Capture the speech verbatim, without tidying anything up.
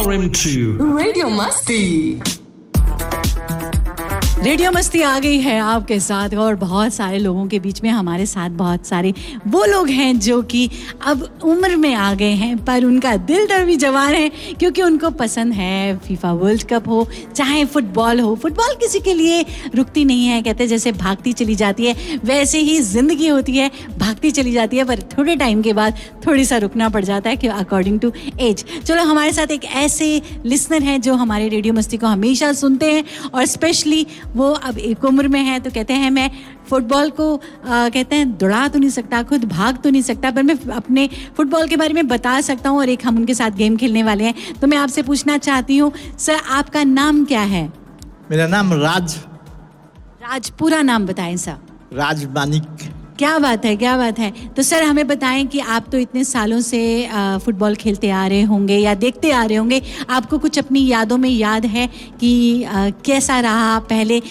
are into radio मस्ती। Radio मस्ती आ गई है आपके साथ और बहुत सारे लोगों के बीच में हमारे साथ बहुत सारे वो लोग हैं जो कि अब उम्र में आ गए हैं पर उनका दिल दर भी जवान है क्योंकि उनको पसंद है फीफा वर्ल्ड कप हो चाहे फुटबॉल हो। फुटबॉल किसी के लिए रुकती नहीं है, कहते हैं जैसे भागती चली जाती है वैसे ही ज़िंदगी होती है, भागती चली जाती है पर थोड़े टाइम के बाद थोड़ी सा रुकना पड़ जाता है कि अकॉर्डिंग टू एज। चलो हमारे साथ एक ऐसे लिसनर हैं जो हमारे रेडियो मस्ती को हमेशा सुनते हैं और स्पेशली वो अब एक उम्र में है तो कहते हैं मैं फुटबॉल को आ, कहते हैं दौड़ा तो नहीं सकता, खुद भाग तो नहीं सकता पर मैं अपने फुटबॉल के बारे में बता सकता हूँ और एक हम उनके साथ गेम खेलने वाले हैं। तो मैं आपसे पूछना चाहती हूँ सर आपका नाम क्या है? मेरा नाम राज राज, पूरा नाम बताएं सर। राज मानिक। क्या बात है, क्या बात है। तो सर हमें बताएं कि आप तो इतने सालों से आ, फुटबॉल खेलते आ रहे होंगे या देखते आ रहे होंगे, आपको कुछ अपनी यादों में याद है कि आ, कैसा रहा पहले